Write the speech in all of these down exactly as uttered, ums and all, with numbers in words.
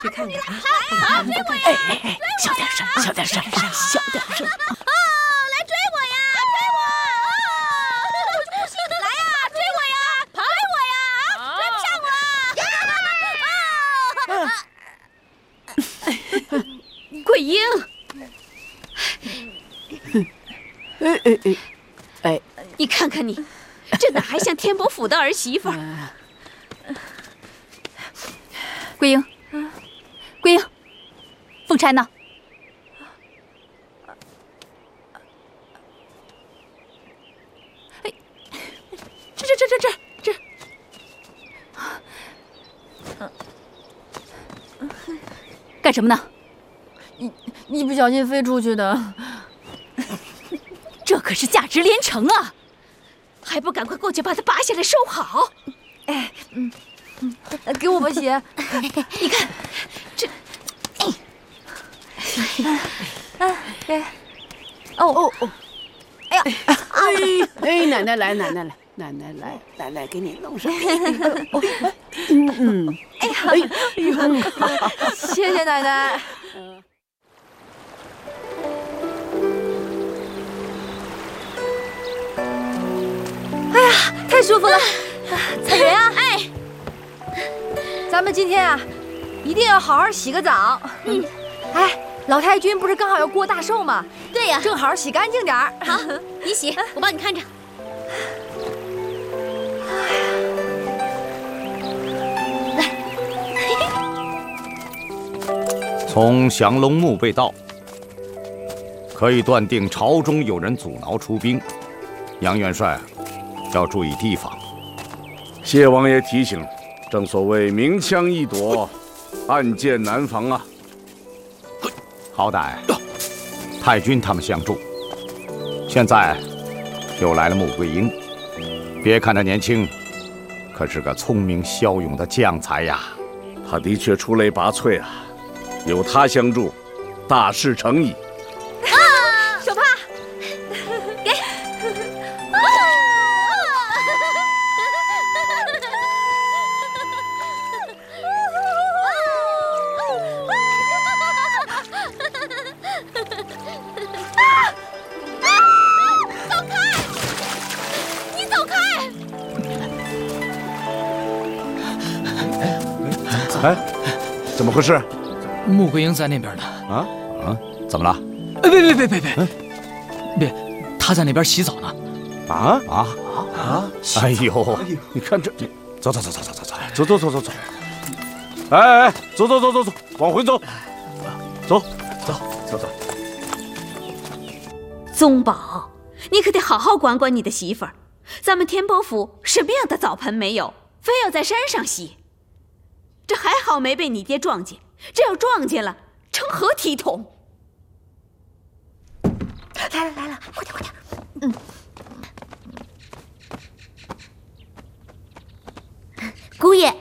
去看看啊！啊，追我呀！哎哎哎，小点声，小点声，小点声！ 啊，来追我呀！追我！啊，不行，来呀，追我呀！追我呀！追不上我！啊！ 桂英， 哎哎哎哎， 你看看你，这哪还像天伯府的儿媳妇儿？桂英，桂英，凤钗呢？哎，这这这这这这，干什么呢？ 一一不小心飞出去的。 这可是价值连城啊！还不赶快过去把它拔下来收好！ 哎，嗯嗯，给我把鞋。 你看，这， 哎哎，哦哦哦，哎呀， 哎哎，奶奶来，奶奶来，奶奶来，奶奶给你弄上。嗯嗯， 哎呀，哎呦，谢谢奶奶。哎呀，太舒服了！彩云啊，哎，咱们今天啊，一定要好好洗个澡。嗯，哎，老太君不是刚好要过大寿吗？ 对呀， 正好洗干净点儿。 好，你洗，我帮你看着。 来，从降龙墓被盗，可以断定朝中有人阻挠出兵。杨元帅要注意提防。 谢王爷提醒，正所谓明枪易躲，暗箭难防啊。 好歹太君他们相助，现在又来了穆桂英。别看他年轻，可是个聪明骁勇的将才呀。 他的确出类拔萃啊，有他相助，大事成矣。 啊，手帕， 给。 哎，怎么回事？ 穆桂英在那边呢。 啊啊，怎么了？ 哎，别别别别别，别，她在那边洗澡呢。 啊啊啊！ 哎呦， 你看这， 走走走走走走走走走走走走。哎哎，走走走走走，往回走，走走走走。 宗宝，你可得好好管管你的媳妇儿。咱们天伯府什么样的澡盆没有，非要在山上洗。这还好没被你爹撞见，这要撞见了，成何体统？ 来了来了，快点快点。嗯，姑爷，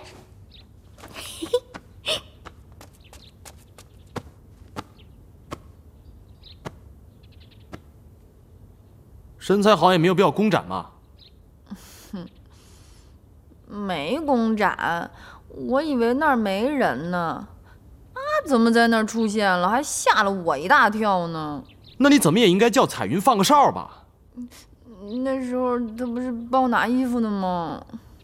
身材好也没有必要公展嘛。 哼，没公展。我以为那儿没人呢，他怎么在那儿出现了，还吓了我一大跳呢？ 那你怎么也应该叫彩云放个哨吧？ 那时候他不是帮我拿衣服呢吗？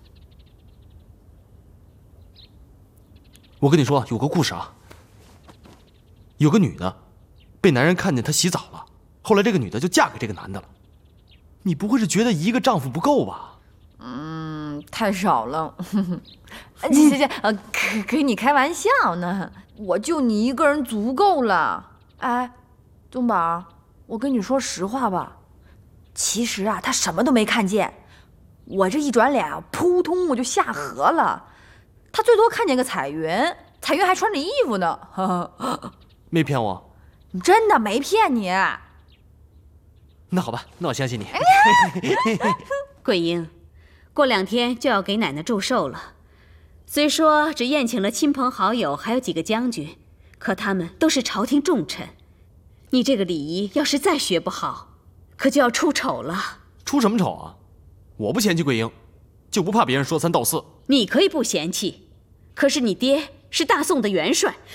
我跟你说，有个故事啊。有个女的，被男人看见她洗澡了，后来这个女的就嫁给这个男的了。你不会是觉得一个丈夫不够吧？ 嗯，太少了。行行行，呃，跟跟你开玩笑呢，我就你一个人足够了。哎，宗宝，我跟你说实话吧，其实啊，他什么都没看见，我这一转脸啊，扑通我就下河了。他最多看见个彩云，彩云还穿着衣服呢。 没骗我， 真的没骗你。 那好吧，那我相信你。 桂英，过两天就要给奶奶祝寿了。虽说只宴请了亲朋好友，还有几个将军，可他们都是朝廷重臣。你这个礼仪要是再学不好，可就要出丑了。 出什么丑啊？我不嫌弃桂英，就不怕别人说三道四。 你可以不嫌弃，可是你爹是大宋的元帅，